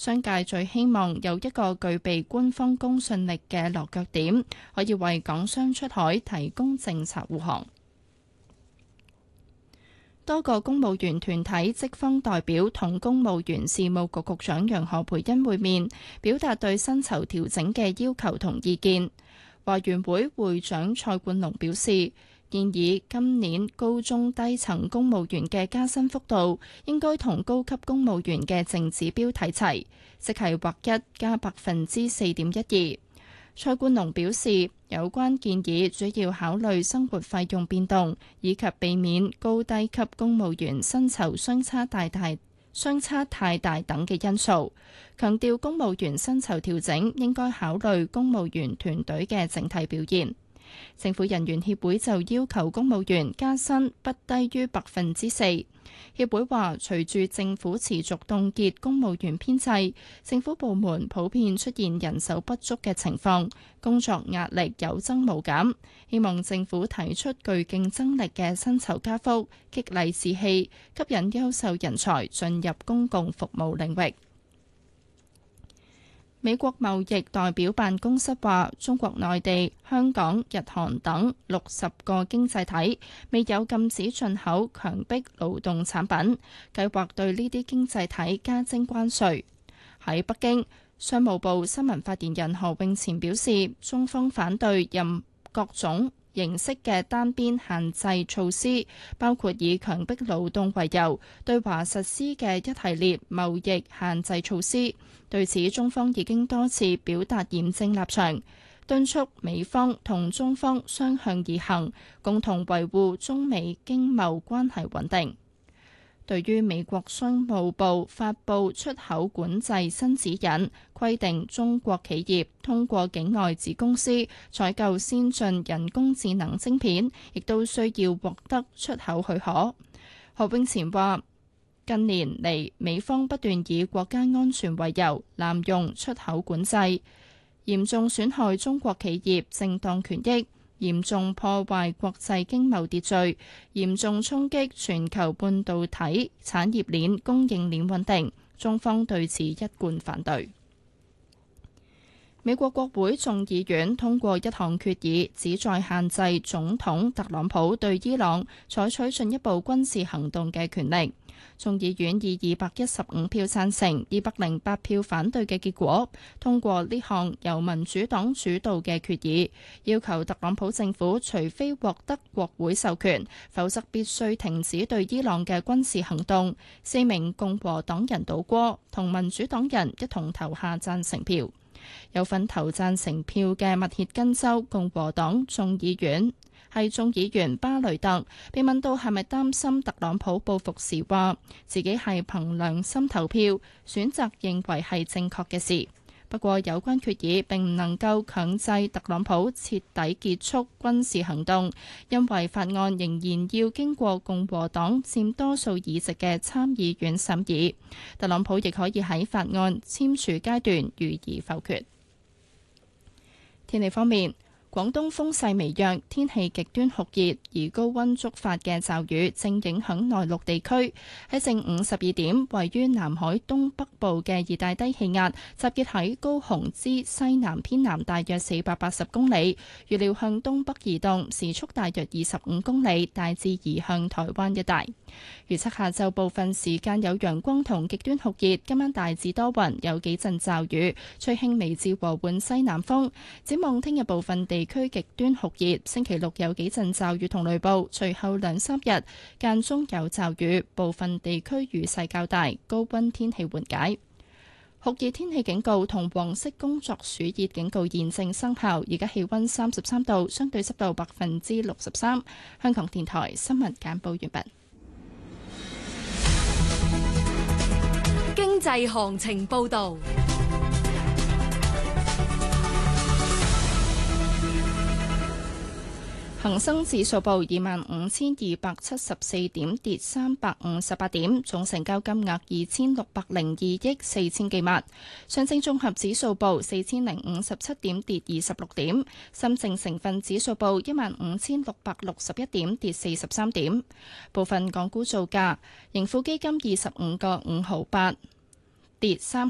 商界最希望有一個具備官方公信力嘅落腳點，可以為港商出海提供政策護航。多個公務員團體職方代表同公務員事務局局長楊何蓓茵會面，表達對薪酬調整嘅要求同意見。華員會會長蔡冠龍表示，建議今年高中低層公務員嘅加薪幅度應該同高級公務員嘅淨指標睇齊，即係劃一加4.12%。蔡冠龍表示，有關建議主要考慮生活費用變動，以及避免高低級公務員薪酬相差太大等嘅因素。強調公務員薪酬調整應該考慮公務員團隊嘅整體表現。政府人員協會就要求公務員加薪不低於4%。協會話，隨住政府持續凍結公務員編制，政府部門普遍出現人手不足嘅情況，工作壓力有增無減。希望政府提出具競爭力嘅薪酬加幅，激勵士氣，吸引優秀人才進入公共服務領域。美國貿易代表辦公室話，中國內地、香港、日韓等60個經濟體未有禁止進口強迫勞動產品，計劃對呢啲經濟體加徵關稅。喺北京，商務部新聞發言人何永前表示，中方反對任各種形式嘅單邊限制措施，包括以強迫勞動為由對華實施嘅一系列貿易限制措施。對此，中方已經多次表達嚴正立場，敦促美方同中方相向而行，共同維護中美經貿關係穩定。對於美國商務部發布出口管制新指引，規定中國企業通過境外子公司採購先進人工智能晶片，亦都需要獲得出口許可。何永前話，近年嚟，美方不斷以國家安全為由濫用出口管制，嚴重損害中國企業正當權益，嚴重破壞國際經貿秩序，嚴重衝擊全球半導體產業鏈供應鏈穩定。中方對此一貫反對。美國國會眾議院通過一項決議，旨在限制總統特朗普對伊朗採取進一步軍事行動嘅權力。眾議院以215票贊成、208票反對嘅結果，通過呢項由民主黨主導嘅決議，要求特朗普政府除非獲得國會授權，否則必須停止對伊朗嘅軍事行動。4名共和黨人倒戈，同民主黨人一同投下贊成票。有份投贊成票嘅密歇根州共和黨眾議員巴雷特被問到係咪擔心特朗普報復時，話自己係憑良心投票，選擇認為係正確嘅事。不過有關決議並唔能夠強制特朗普徹底結束軍事行動，因為法案仍然要經過共和黨佔多數議席嘅參議院審議。特朗普亦可以喺法案簽署階段予以否決。天氣方面，廣東風勢微弱，天氣極端酷熱，而高溫觸發嘅驟雨正影響內陸地區。喺正午12點，位於南海東北部嘅熱帶低氣壓集結喺高雄之西南偏南大約480公里，預料向東北移動，時速大約25公里，大致移向台灣一帶。預測下晝部分時間有陽光同極端酷熱，今晚大致多雲，有幾陣驟雨，吹輕微至和緩西南風。展望聽日部分地區極端酷熱，星期六有幾陣驟雨同雷暴，隨後2-3日間中有驟雨，部分地區雨勢較大，高溫天氣緩解。酷熱天氣警告同黃色工作暑熱警告現正生效。而家氣溫33度，相對濕度63%。香港電台新聞簡報完畢。 經濟行情報道。 恒生指數報25,274點，跌358點，總成交金額2,602億4,000幾萬。上證綜合指數報4,057點，跌26點。深證成分指數報15,661點，跌43點。部分港股造價，盈富基金25個5毫8，跌3